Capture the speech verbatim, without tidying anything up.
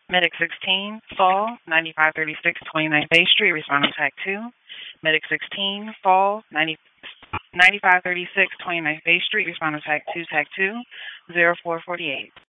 Medic sixteen, Fall, ninety-five thirty-six twenty-ninth Bay Street, responding to Tag two. Medic sixteen, Fall, ninety, ninety-five thirty-six twenty-ninth Bay Street, responding to Tag two, Tag two, zero four forty-eight.